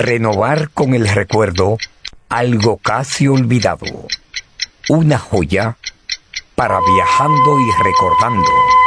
Renovar con el recuerdo algo casi olvidado. Una joya para viajando y recordando.